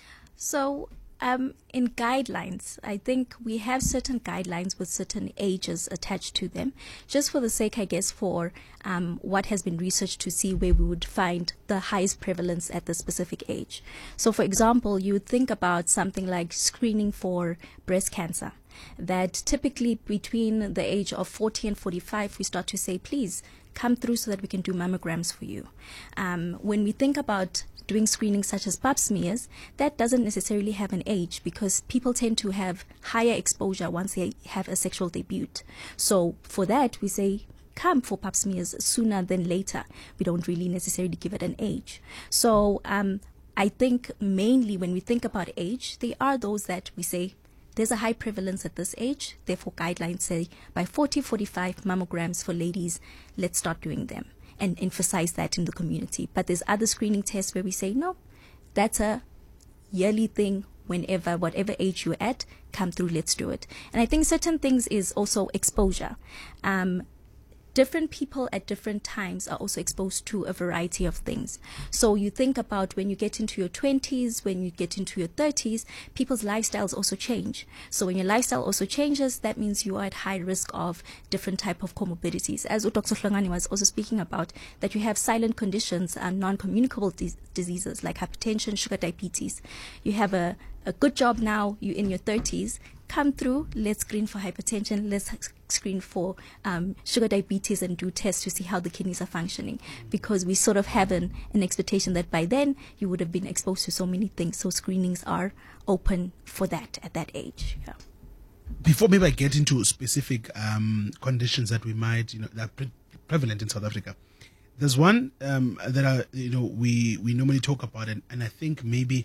So um, in guidelines, I think we have certain guidelines with certain ages attached to them, just for the sake, I guess, for um, what has been researched to see where we would find the highest prevalence at the specific age. So, for example, you would think about something like screening for breast cancer, that typically between the age of forty and forty-five, we start to say, please come through so that we can do mammograms for you. Um, when we think about doing screenings such as pap smears, that doesn't necessarily have an age, because people tend to have higher exposure once they have a sexual debut. So for that, we say come for pap smears sooner than later. We don't really necessarily give it an age. So um, I think mainly when we think about age, they are those that we say there's a high prevalence at this age. Therefore, guidelines say by forty, forty-five mammograms for ladies, let's start doing them and emphasize that in the community. But there's other screening tests where we say, no, that's a yearly thing. Whenever, whatever age you're at, come through, let's do it. And I think certain things is also exposure. Um, different people at different times are also exposed to a variety of things. So you think about when you get into your twenties, when you get into your thirties, people's lifestyles also change. So when your lifestyle also changes, that means you are at high risk of different type of comorbidities. As Doctor Hlongani was also speaking about, that you have silent conditions and non-communicable dis- diseases like hypertension, sugar, diabetes. You have a, a good job now, you're in your thirties, come through, let's screen for hypertension, let's screen for um, sugar, diabetes, and do tests to see how the kidneys are functioning, because we sort of have an, an expectation that by then you would have been exposed to so many things. So screenings are open for that at that age. Yeah. Before maybe I get into specific um, conditions that we might, you know, that are pre- prevalent in South Africa, there's one um, that are, you know, we, we normally talk about, and, and I think maybe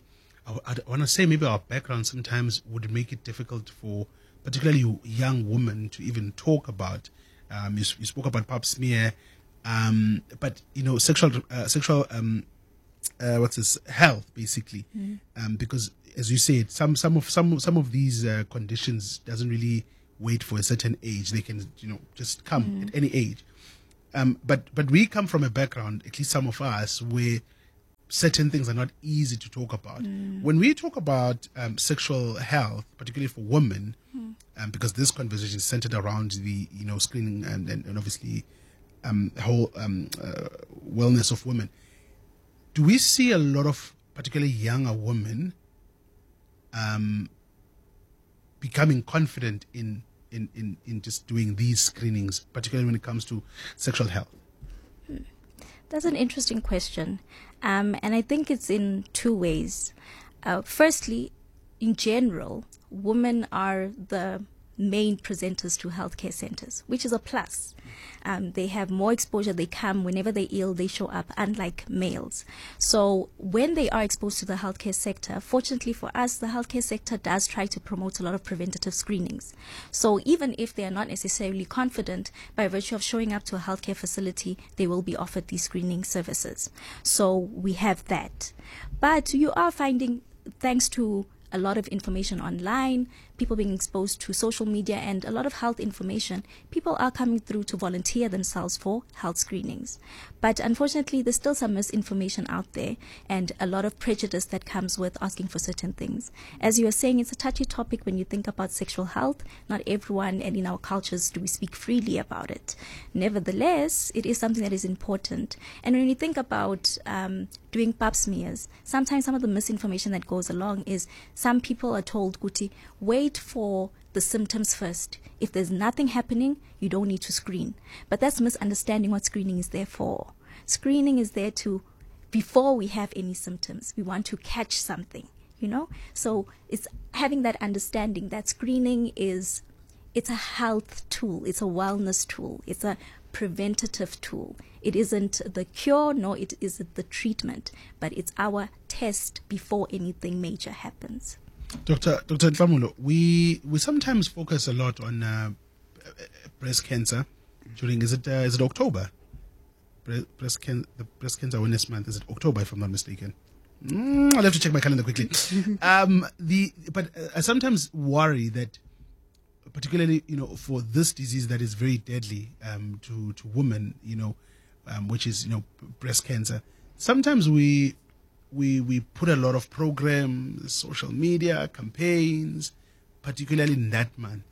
I, I want to say maybe our background sometimes would make it difficult for particularly young women to even talk about. Um, you, you spoke about pap smear, um, but you know, sexual, uh, sexual, um, uh, what's this, health basically, Mm. um, because as you said, some some of some some of these uh, conditions doesn't really wait for a certain age. They can, you know, just come Mm. at any age. Um, but but we come from a background, at least some of us, where certain things are not easy to talk about. Mm. When we talk about um, sexual health, particularly for women, Mm. um, because this conversation is centered around the, you know, screening and, and, and obviously um, whole um, uh, wellness of women, do we see a lot of particularly younger women um, becoming confident in, in, in, in just doing these screenings, particularly when it comes to sexual health? That's an interesting question. Um, and I think it's in two ways. Uh, firstly, in general, women are the main presenters to healthcare centers, which is a plus. Um, they have more exposure. They come whenever they're ill, they show up, unlike males. So when they are exposed to the healthcare sector, fortunately for us, the healthcare sector does try to promote a lot of preventative screenings. So even if they are not necessarily confident, by virtue of showing up to a healthcare facility, they will be offered these screening services. So we have that. But you are finding, thanks to a lot of information online, people being exposed to social media and a lot of health information, people are coming through to volunteer themselves for health screenings. But unfortunately, there's still some misinformation out there and a lot of prejudice that comes with asking for certain things. As you were saying, it's a touchy topic when you think about sexual health. Not everyone, and in our cultures, do we speak freely about it. Nevertheless, it is something that is important. And when you think about um, doing pap smears, sometimes some of the misinformation that goes along is some people are told, Guti, wait for the symptoms first. If there's nothing happening, you don't need to screen. But that's misunderstanding what screening is there for. Screening is there to, before we have any symptoms, we want to catch something, you know? So it's having that understanding that screening is, it's a health tool, it's a wellness tool, it's a preventative tool. It isn't the cure, nor it isn't the treatment, but it's our test before anything major happens. Doctor Doctor Tlamulo, we we sometimes focus a lot on uh, breast cancer during, is it uh, is it October? Bre- breast can the breast cancer awareness month, is it October if I'm not mistaken? Mm, I'll have to check my calendar quickly. um, the but uh, I sometimes worry that, particularly, you know, for this disease that is very deadly um, to to women, you know, um, which is, you know, breast cancer. Sometimes we we we put a lot of programs, social media campaigns, particularly in that month.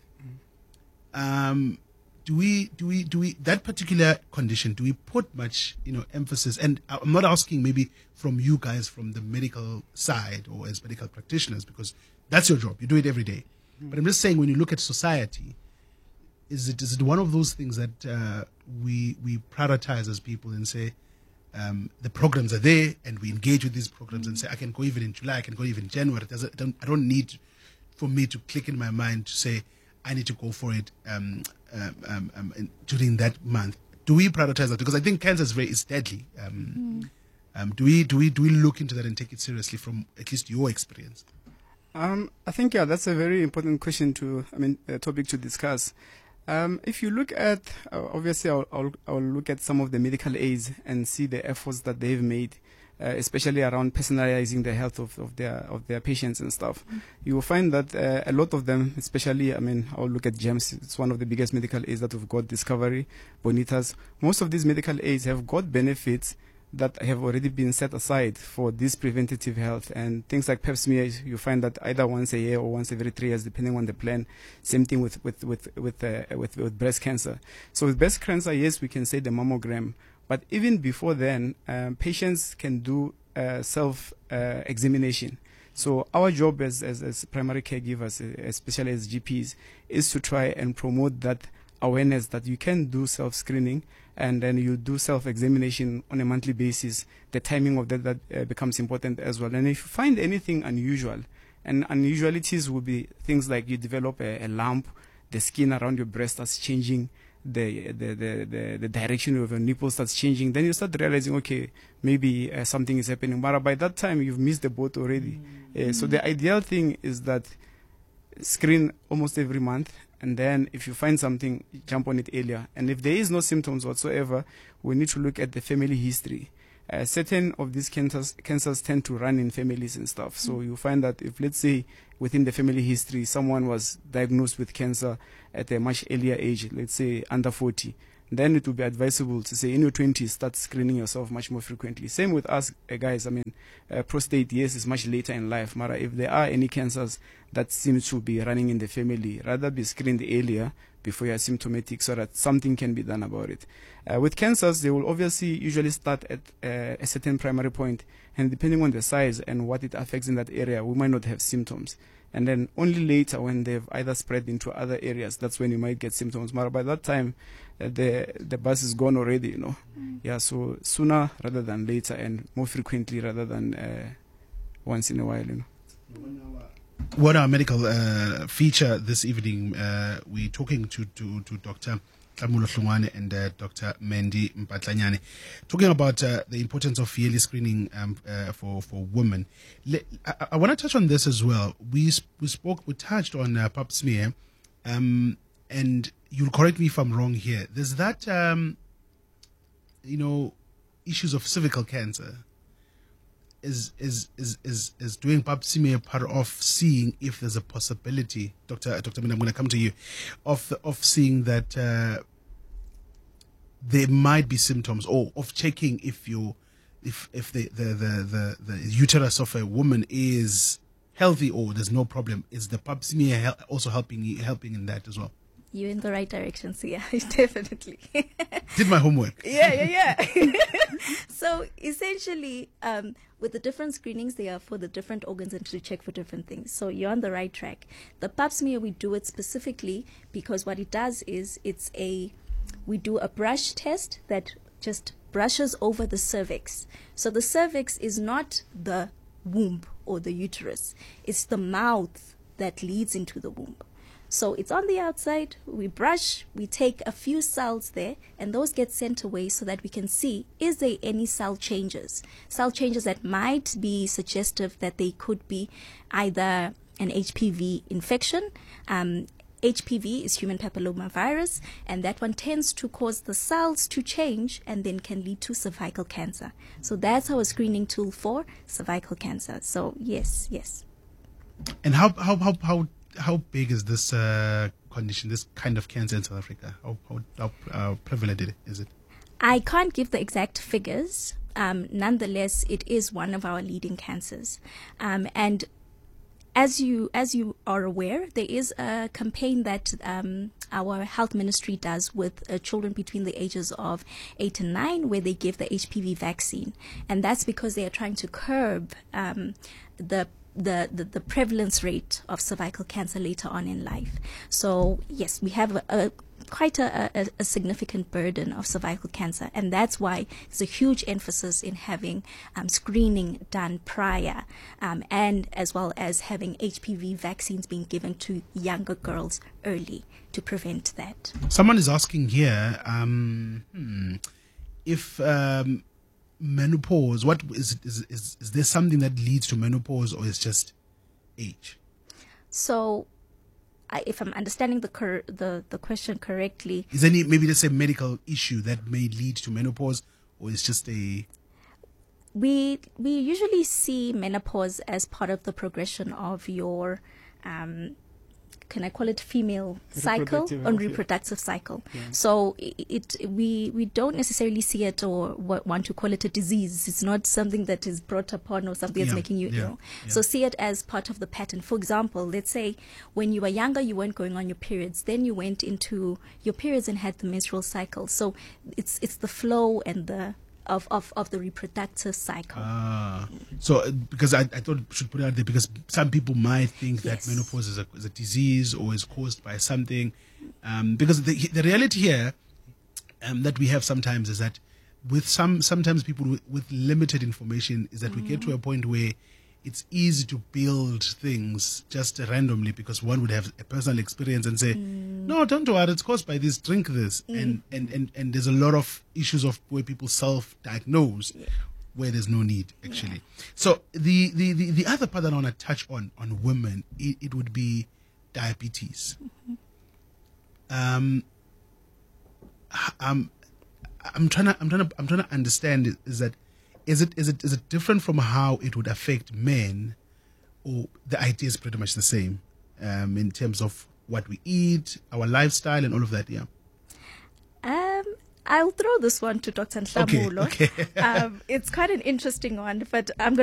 Um, do we do we do we that particular condition? Do we put much, you know, emphasis? And I'm not asking maybe from you guys from the medical side or as medical practitioners, because that's your job. You do it every day. But I'm just saying, when you look at society, is it is it one of those things that uh, we we prioritize as people and say um, the programs are there and we engage with these programs and say, I can go even in July, I can go even in January. It doesn't, I don't I don't need for me to click in my mind to say I need to go for it um, um, um, um, in, during that month. Do we prioritize that? Because I think cancer is very is deadly. Um, mm. um, do we do we do we look into that and take it seriously from at least your experience? Um, I think, yeah, that's a very important question to, I mean, a topic to discuss. Um, if you look at, uh, obviously, I'll, I'll, I'll look at some of the medical aids and see the efforts that they've made, uh, especially around personalizing the health of, of their of their patients and stuff. Mm. You will find that uh, a lot of them, especially, I mean, I'll look at GEMS. It's one of the biggest medical aids that we've got, Discovery, Bonitas. Most of these medical aids have got benefits that have already been set aside for this preventative health. And things like pap smear, you find that either once a year or once every three years, depending on the plan. Same thing with with with with, uh, with, with breast cancer. So with breast cancer, yes, we can say the mammogram. But even before then, um, patients can do uh, self uh, examination. So our job as, as as primary caregivers, especially as G Ps, is to try and promote that awareness that you can do self-screening, and then you do self-examination on a monthly basis. The timing of that, that uh, becomes important as well. And if you find anything unusual, and unusualities will be things like you develop a, a lump, the skin around your breast starts changing, the the, the, the the direction of your nipple starts changing, then you start realizing, okay, maybe uh, something is happening. But by that time, you've missed the boat already. Mm. Uh, so the ideal thing is that screen almost every month, and then if you find something, jump on it earlier. And if there is no symptoms whatsoever, we need to look at the family history. Uh, certain of these cancers cancers tend to run in families and stuff. So you find that if, let's say, within the family history, someone was diagnosed with cancer at a much earlier age, let's say under forty, then it would be advisable to say in your twenties, start screening yourself much more frequently. Same with us uh, guys. I mean, uh, prostate, yes, is much later in life. Mara, if there are any cancers that seem to be running in the family, rather be screened earlier before you are symptomatic, so that something can be done about it. Uh, with cancers, they will obviously usually start at uh, a certain primary point, and depending on the size and what it affects in that area, we might not have symptoms. And then only later, when they've either spread into other areas, that's when you might get symptoms. But by that time, uh, the the bus is gone already, you know. Mm. Yeah, so sooner rather than later, and more frequently rather than uh, once in a while, you know. What our medical uh, feature this evening, uh, we're talking to, to, to Doctor Tlamulo Hlongwane and uh, Doctor Mandy Mpatlanyane, talking about uh, the importance of yearly screening um, uh, for, for women. Le- I, I want to touch on this as well. We sp- we spoke, we touched on uh, pap smear, um, and you'll correct me if I'm wrong here. There's that, um, you know, issues of cervical cancer. Is is is is is doing pap smear part of seeing if there's a possibility, Doctor Doctor Mina, I'm going to come to you, of the, of seeing that uh, there might be symptoms, or of checking if you if if the the, the the the uterus of a woman is healthy or there's no problem. Is the pap smear hel- also helping helping in that as well? You're in the right direction, so yeah, definitely. Did my homework. Yeah, yeah, yeah. So essentially, um, with the different screenings, they are for the different organs and to check for different things. So you're on the right track. The pap smear, we do it specifically because what it does is it's a, we do a brush test that just brushes over the cervix. So the cervix is not the womb or the uterus. It's the mouth that leads into the womb. So it's on the outside, we brush, we take a few cells there, and those get sent away so that we can see, is there any cell changes? Cell changes that might be suggestive that they could be either an H P V infection. Um, H P V is human papillomavirus, and that one tends to cause the cells to change and then can lead to cervical cancer. So that's our screening tool for cervical cancer. So yes, yes. And how how how how How big is this uh, condition, this kind of cancer in South Africa? How, how, how uh, prevalent is it? I can't give the exact figures. Um, nonetheless, it is one of our leading cancers. Um, and as you as you are aware, there is a campaign that um, our health ministry does with uh, children between the ages of eight and nine, where they give the H P V vaccine. And that's because they are trying to curb um, the The, the, the prevalence rate of cervical cancer later on in life. So yes, we have a, a quite a, a, a significant burden of cervical cancer, and that's why there's a huge emphasis in having um, screening done prior, um, and as well as having H P V vaccines being given to younger girls early to prevent that. Someone is asking here um, hmm, if um, menopause, what is, is is is there something that leads to menopause, or is just age? So, I, if I'm understanding the cor- the the question correctly, is there any, maybe let's say, medical issue that may lead to menopause, or is just a we we usually see menopause as part of the progression of your um, can I call it female cycle on reproductive cycle. Yeah. So it, it we we don't necessarily see it or want to call it a disease. It's not something that is brought upon or something that's yeah. making you yeah. ill. Yeah. So see it as part of the pattern. For example, let's say when you were younger, you weren't going on your periods. Then you went into your periods and had the menstrual cycle. So it's it's the flow and the Of, of, of the reproductive cycle. Ah, so uh, because I, I thought I should put it out there, because some people might think yes. that menopause is a, is a disease or is caused by something. Um, because the, the reality here um, that we have sometimes is that with some sometimes people with, with limited information is that mm. we get to a point where it's easy to build things just randomly because one would have a personal experience and say, mm. no, don't worry, it's caused by this, drink this. Mm. And, and, and, and there's a lot of issues of where people self-diagnose yeah. where there's no need, actually. Yeah. So the, the, the, the other part that I want to touch on, on women, it, it would be diabetes. Mm-hmm. Um, I'm, I'm trying to, I'm trying to, I'm trying to understand is, is that, Is it is it is it different from how it would affect men, or the idea is pretty much the same um, in terms of what we eat, our lifestyle, and all of that? Yeah. Um, I'll throw this one to Doctor Nhlamulo. Okay. okay. um, it's quite an interesting one, but I'm going